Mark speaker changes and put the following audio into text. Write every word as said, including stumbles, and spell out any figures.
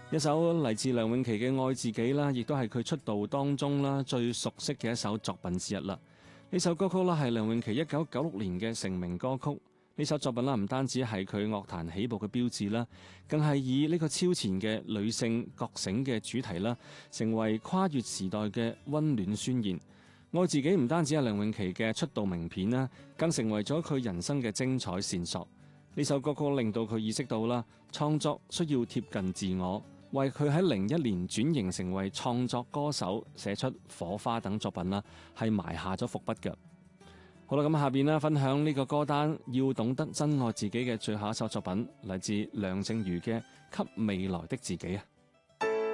Speaker 1: 一首嚟自梁詠琪嘅《愛自己》啦，亦都係佢出道當中啦最熟悉嘅一首作品之一啦。呢首歌曲啦係梁詠琪一九九六年嘅成名歌曲。呢首作品啦唔單止係佢樂壇起步嘅標誌啦，更係以呢個超前嘅女性覺醒嘅主題啦，成為跨越時代嘅溫暖宣言。愛自己唔單止係梁詠琪嘅出道名片啦，更成為咗佢人生嘅精彩線索。呢首歌曲令到佢意識到啦，創作需要貼近自我。為佢喺零一年轉型成為創作歌手，寫出《火花》等作品啦，係埋下咗伏筆嘅。好啦，咁下邊啦，分享呢個歌單，要懂得珍愛自己嘅最後一首作品，嚟自梁靜茹嘅《給未來的自己》啊。